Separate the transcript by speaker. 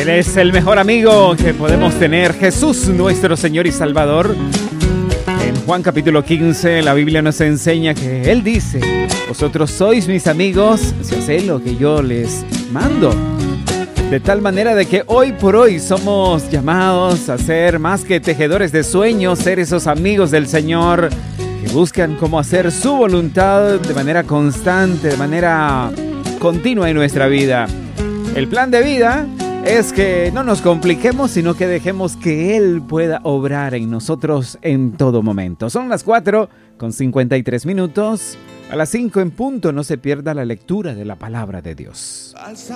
Speaker 1: Él es el mejor amigo que podemos tener, Jesús nuestro Señor y Salvador. En Juan capítulo 15 la Biblia nos enseña que Él dice: vosotros sois mis amigos si hacéis lo que yo les mando. De tal manera de que hoy por hoy somos llamados a ser más que tejedores de sueños, ser esos amigos del Señor que buscan cómo hacer su voluntad de manera constante, de manera continua en nuestra vida. El plan de vida es que no nos compliquemos, sino que dejemos que Él pueda obrar en nosotros en todo momento. Son las 4:53. A las 5 en punto, no se pierda la lectura de la palabra de Dios.